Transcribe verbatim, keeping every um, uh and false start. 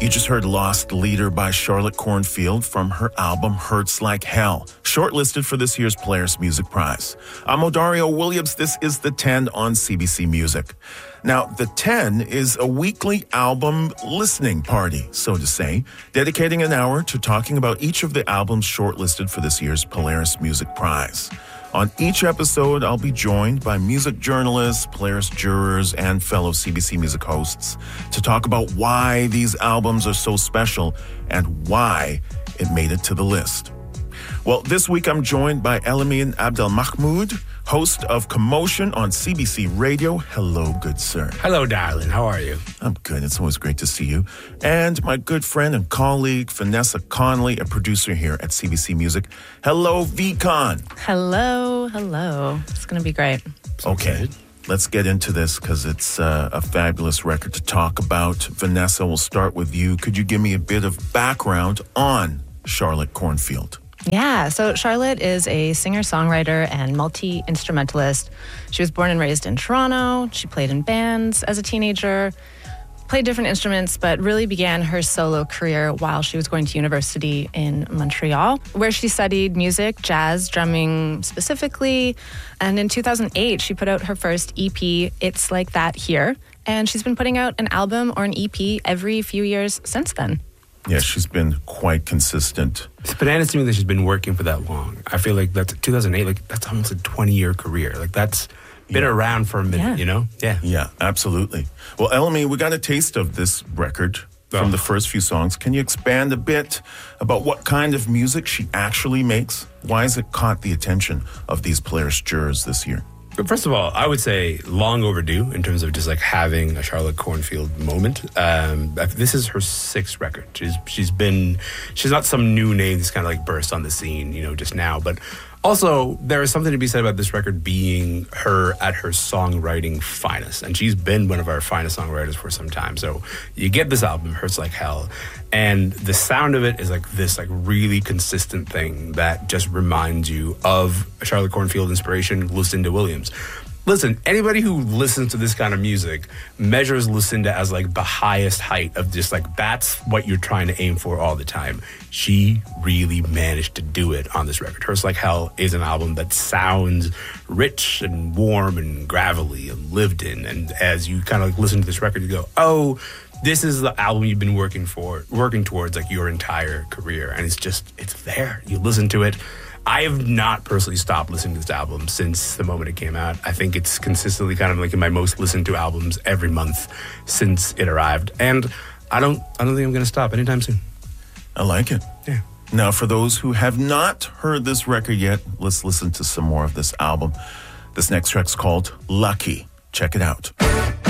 You just heard Lost Leader by Charlotte Cornfield from her album Hurts Like Hell, shortlisted for this year's Polaris Music Prize. I'm Odario Williams. This is The ten on C B C Music. Now, The ten is a weekly album listening party, so to say, dedicating an hour to talking about each of the albums shortlisted for this year's Polaris Music Prize. On each episode, I'll be joined by music journalists, Polaris jurors, and fellow C B C Music hosts to talk about why these albums are so special and why it made it to the list. Well, this week I'm joined by Elamin Abdelmahmoud, host of Commotion on C B C Radio. Hello, good sir. Hello, darling. How are you? I'm good. It's always great to see you. And my good friend and colleague, Vanessa Conley, a producer here at C B C Music. Hello, VCon. Hello, hello. It's going to be great. Okay, let's get into this because it's uh, a fabulous record to talk about. Vanessa, we'll start with you. Could you give me a bit of background on Charlotte Cornfield? Yeah, so Charlotte is a singer-songwriter and multi-instrumentalist. She was born and raised in Toronto. She played in bands as a teenager, played different instruments, but really began her solo career while she was going to university in Montreal, where she studied music, jazz, drumming specifically. And in two thousand eight, she put out her first E P, It's Like That Here. And she's been putting out an album or an E P every few years since then. Yeah, she's been quite consistent. It's bananas to me that she's been working for that long. I feel like that's two thousand eight, like that's almost a twenty-year career. Like that's been yeah. around for a minute, yeah. you know? Yeah. Yeah, absolutely. Well, Elamin, we got a taste of this record from Oh. the first few songs. Can you expand a bit about what kind of music she actually makes? Why has it caught the attention of these Polaris jurors this year? But first of all, I would say long overdue in terms of just like having a Charlotte Cornfield moment. Um, this is her sixth record. She's she's been she's not some new name that's kind of like burst on the scene, you know, just now. But also, there is something to be said about this record being her at her songwriting finest, and she's been one of our finest songwriters for some time. So you get this album, Hurts Like Hell, and the sound of it is like this like really consistent thing that just reminds you of a Charlotte Cornfield inspiration, Lucinda Williams. Listen, anybody who listens to this kind of music measures Lucinda as like the highest height of just like that's what you're trying to aim for all the time. She really managed to do it on this record. Hurts Like Hell is an album that sounds rich and warm and gravelly and lived in. And as you kind of like listen to this record, you go, oh, this is the album you've been working for, working towards like your entire career. And it's just, it's there. You listen to it. I have not personally stopped listening to this album since the moment it came out. I think it's consistently kind of like in my most listened to albums every month since it arrived. And I don't I don't think I'm going to stop anytime soon. I like it. Yeah. Now, for those who have not heard this record yet, let's listen to some more of this album. This next track's called Lucky. Check it out.